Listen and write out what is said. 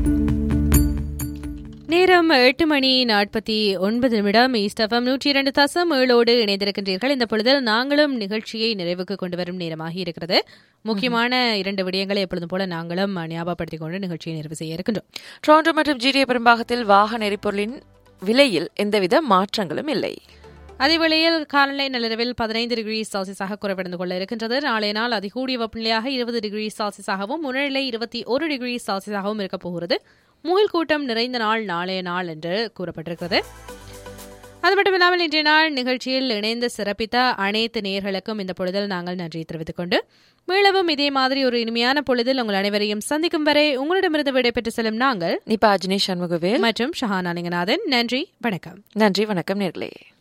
நேரம் 8:49 east FM 102.7 இணைந்திருக்கின்றீர்கள். இந்த பொழுதில் நாங்களும் நிகழ்ச்சியை நிறைவுக்கு கொண்டு வரும் நேரமாகி இருக்கிறது. முக்கியமான 2 விடயங்களை எப்பொழுதும் போல நாங்களும் ஞாபகப்படுத்திக் கொண்டு நிகழ்ச்சியை நிறைவு செய்ய இருக்கின்றோம். டொரண்டோ மற்றும் ஜிடிஏ பெரும்பாகத்தில் வாகன எரிபொருளின் விலையில் எந்தவித மாற்றங்களும் இல்லை. அதேவேளையில் காலநிலை நள்ளிரவில் 15 டிகிரி செல்சியஸாக குறைவடைந்து கொள்ள இருக்கின்றது. நாளைய நாள் அதிகூடிய வெப்பநிலையாக 20 டிகிரி செல்சியஸாகவும் உணர்நிலை 21 டிகிரி செல்சியஸாகவும் இருக்கப் போகிறது. முகில் கூட்டம் நிறைந்த நாள் நாளைய நாள் என்று கூறப்பட்டிருக்கிறது. அது மட்டுமில்லாமல் இன்றைய நாள் நிகழ்ச்சியில் இணைந்து சிறப்பித்த அனைத்து நேயர்களுக்கும் இந்த பொழுதில் நாங்கள் நன்றி தெரிவித்துக் கொண்டு மீளவும் இதே மாதிரி ஒரு இனிமையான பொழுதில் உங்கள் அனைவரையும் சந்திக்கும் வரை உங்களிடமிருந்து விடைபெற்று செல்லும் நாங்கள் நிபா அஜ்னேஷ் சண்முகவேல் மற்றும் ஷஹானா லிங்கநாதன். நன்றி, வணக்கம். நன்றி, வணக்கம் நேர்களே.